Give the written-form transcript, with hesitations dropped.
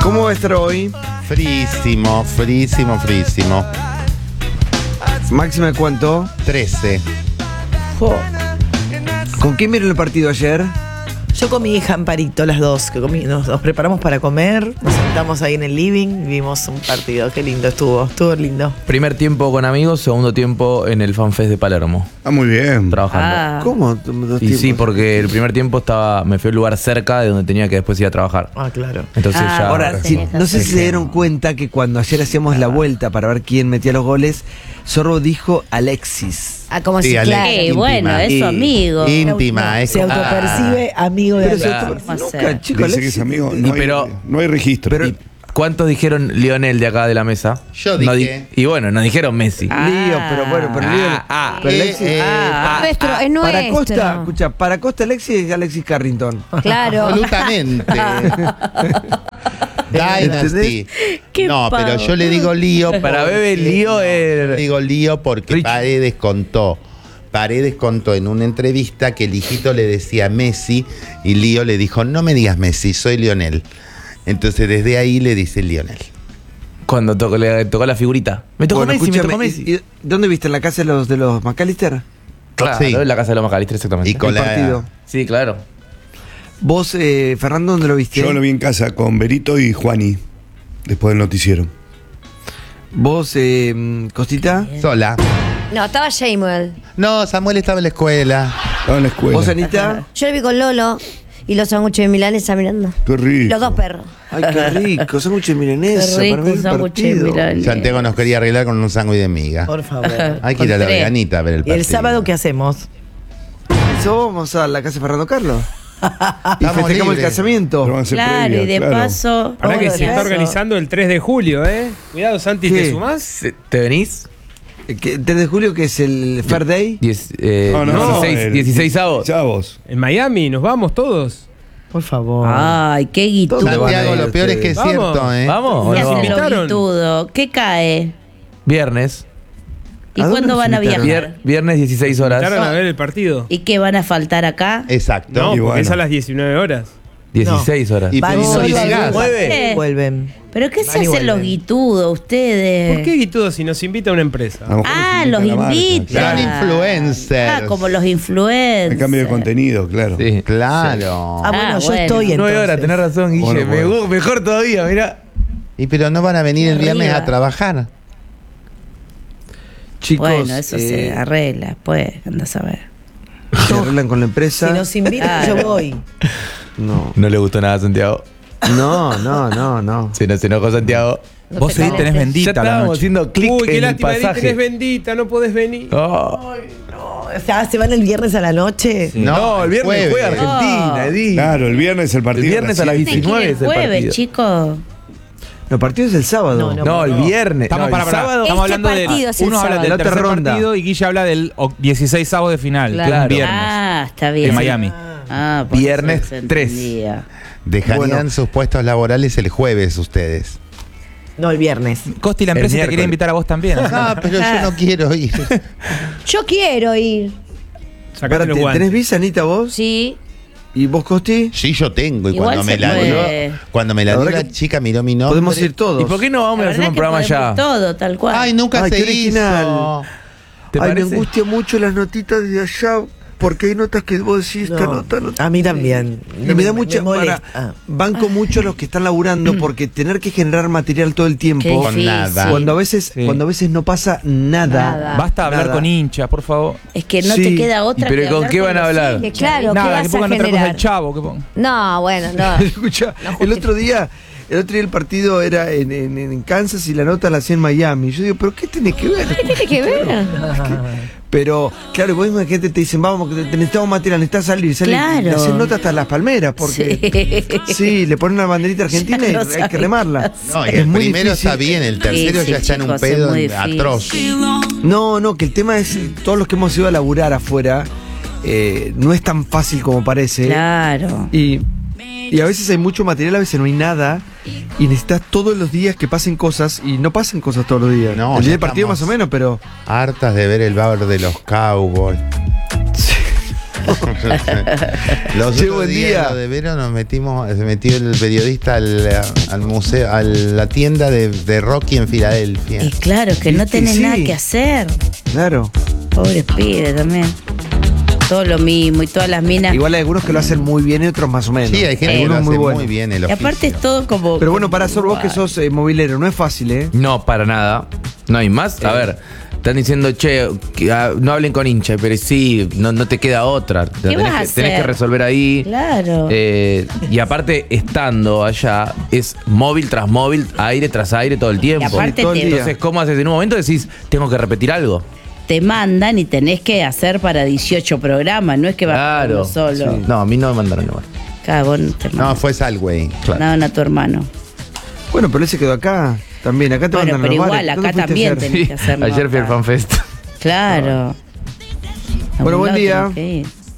¿Cómo va a estar hoy? Frísimo. ¿Máxima de cuánto? 13. ¿Con quién vieron el partido ayer? Yo con mi hija Amparito, las dos, que nos preparamos para comer, nos sentamos ahí en el living, vimos un partido, qué lindo estuvo lindo. Primer tiempo con amigos, segundo tiempo en el FanFest de Palermo. Ah, muy bien. Trabajando. ¿Cómo? Dos Y tiempos. sí, porque el primer tiempo me fui a un lugar cerca de donde tenía que después ir a trabajar. Ah, claro. Entonces ya. Ahora, sí, no sé si se dieron cuenta que cuando ayer hacíamos la vuelta para ver quién metía los goles, Zorro dijo Alexis. Ah, como Sí, si, Alex, claro. íntima. Bueno, es su amigo. Íntima. Se autopercibe amigo de Pero Alexis. ¿cómo nunca, hacer? chico, Dice que Alexis. es amigo. Y No hay, pero- no hay registro. pero- ¿Y cuántos dijeron Lionel de acá de la mesa? Yo No dije. y bueno, nos dijeron Messi. Lío, pero bueno, pero Lío. Pero Alexis. Nuestro, es Para nuestro. Costa, escucha, para Costa Alexis es Alexis Carrington. Claro. Absolutamente. Dynasty. Qué No, pero pavo. yo le digo lío. Para Bebe, lío Le digo lío porque Rich. Paredes contó en una entrevista que el hijito le decía Messi y Lío le dijo, no me digas Messi, soy Lionel. Entonces desde ahí le dice Lionel. Cuando le tocó la figurita. Me tocó Bueno, Messi, me escúchame, tocó Messi. ¿y dónde viste? ¿En la casa de los McAllister? Claro, Sí. en la casa de los Macalister, exactamente. Y con El la partido. Sí, claro. ¿Vos, Fernando, dónde lo viste? Yo lo vi en casa con Berito y Juani, después del noticiero. ¿Vos, Costita? sola. No, estaba Samuel. No, Samuel estaba en la escuela. Estaba en la escuela. ¿Vos, Anita? Yo lo vi con Lolo y los sándwiches de milanesa mirando. Qué rico. Los dos perros. Ay, qué rico, sándwich de milanesa. Qué para ver rico, el sándwich de partido. milanesa. Santiago nos quería arreglar con un sándwich de miga. Por favor. Hay que ir a la Con tres. veganita a ver el ¿Y partido. el sábado qué hacemos? Eso vamos a la casa de Fernando Carlos. Y Estamos festejamos el libres. casamiento. Pero van a ser Claro, previas, y de claro. paso. Para que Todo se está eso. organizando el 3 de julio, ¿eh? Cuidado, Santi, ¿Qué? ¿te sumás? ¿Te venís? ¿El 3 de julio que es el Fair Day? 16 avos. Chavos. En Miami, ¿nos vamos todos? Por favor. Ay, qué guitudo. ¿Dónde van a Santiago, ir lo peor es que es ustedes? cierto, ¿eh? ¿Vamos? ¿Qué ¿O no hacen vamos? los invitaron? guitudos? ¿Qué cae? Viernes. ¿Y ¿A dónde cuándo nos van a invitaron? viajar? Viernes 16 horas. ¿Invitaron a ver el partido? ¿Y qué van a faltar acá? Exacto. No, Y porque bueno. es a las 19 horas. 16 horas. Y Van pero solo no a llegás. ver. Nueve. Vuelven. ¿Pero qué se Van y hacen los vuelven. guitudos ustedes? ¿Por qué guitudo si nos invita una empresa? A lo mejor Ah, nos los invita la marca, invitan. Son influencers. Ah, como los El influencers. cambio de contenido, claro. Sí. Claro. Ah, bueno, yo bueno. estoy entonces. 9 horas, tenés razón, Guille. Bueno. Mejor todavía, mirá. Y pero no van a venir el viernes Arriba. a trabajar. Chicos, Bueno, eso se arregla, pues, andás a ver. se arreglan con la empresa. Si nos invitan, yo voy. No, No le gustó nada a Santiago. no. Se nos enojó Santiago. No Vos te ahí tenés calentés. Ya bendita la estábamos noche. haciendo clic Uy, qué en el lástima, Edith, pasaje. tenés bendita, no podés venir. Oh. O sea, ¿se van el viernes a la noche? No, el viernes jueves. juega Argentina, Edith. Claro, el viernes el partido. El viernes a las Tienen que ir 19 el es el jueves, partido. chicos. Los partidos es el sábado. No, el viernes. Estamos, no, para, el sábado. estamos Este hablando partido de. es el Uno habla sábado. del La otra tercer ronda. partido y Guille habla del 16avo de final, que es Claro. un viernes. Ah, está bien. En Miami. Ah, por Viernes eso se 3. entendía. Dejarían Bueno. sus puestos laborales el jueves ustedes. No, el viernes. Costi, la El empresa te miércoles. quería invitar a vos también. Ah, pero yo no quiero ir. Yo quiero ir. Sacate los ¿Tenés guantes. visa, Anita, vos? Sí. ¿Y vos, Costi? Sí, yo tengo. Y Igual cuando me se la dio, puede. cuando me la La dio verdad la que chica, miró mi nombre. Podemos ir todos. ¿Y por qué no vamos La a hacer verdad un que programa podemos ya? todo, tal cual. Ay, nunca Ay, se qué hizo. original. ¿Te Ay, me parece? angustia mucho las notitas de allá, porque hay notas que vos decís, esta No, nota no. a mí también. Y me da mucha molesta. banco mucho a los que están laburando porque tener que generar material todo el Qué tiempo Con difícil. nada. cuando a veces Sí. no pasa nada. Nada. Basta hablar Nada. con hinchas, por favor. Es que no Sí. te queda otra. ¿Y pero que con hablar qué van a los hablar? hinchas, Claro, ¿qué Nada, vas que a pongan otra cosa generar? del chavo. Que pongan. No, bueno, no. Escucha, el otro día el partido era en Kansas y la nota la hacía en Miami. Yo digo, ¿pero qué tiene que ver? ¿Qué tiene que ver? Pero, claro, vos imagínate, te dicen, vamos, que necesitamos material, necesitas salir. Claro. Le hacen nota hasta las palmeras, porque sí, le ponen una banderita argentina Ya y no hay que saben remarla. No, y Es el muy primero difícil. está bien, el tercero Sí, ya está en un chicos, es pedo muy difícil. atroz. No, que el tema es, todos los que hemos ido a laburar afuera, no es tan fácil como parece. Claro. Y a veces hay mucho material, a veces no hay nada. Y necesitas todos los días que pasen cosas. Y no pasan cosas todos los días. No, el día ya del partido estamos más o menos, pero... Hartas de ver el bar de los Cowboys. Los Che, otros buen días, día. lo de Vero, se metió el periodista al museo, a la tienda de Rocky en Filadelfia. Y claro, que no Viste, tenés sí. nada que hacer. Claro. Pobre pibe también. Todo lo mismo y todas las minas. Igual hay algunos que lo hacen muy bien y otros más o menos. Sí, hay gente que Algunos lo hace muy muy, buenos. bien el Y oficio. aparte es todo como. Pero bueno, para Sor, vos que sos movilero, no es fácil, ¿eh? No, para nada. No hay más. A ver, están diciendo, che, no hablen con hincha, pero sí, no te queda otra. ¿Qué vas a Tenés hacer? que resolver ahí. Claro. Y aparte, estando allá, es móvil tras móvil, aire tras aire todo el tiempo. Y aparte todo el te, día. Entonces, ¿cómo haces? En un momento decís, tengo que repetir algo. te mandan y tenés que hacer para 18 programas. No es que vas Claro. uno solo. Sí. No, a mí no me mandaron igual. Cagón, te No, mandan. fue Salway. Claro. Mandaron a tu hermano. Bueno, pero él se quedó acá. También, acá te Bueno, mandan pero los igual, bares. acá ¿Dónde fuiste también ayer? tenés que hacer Ayer fui al nota. FanFest. Claro. A Bueno, un buen lado día. tenés que ir.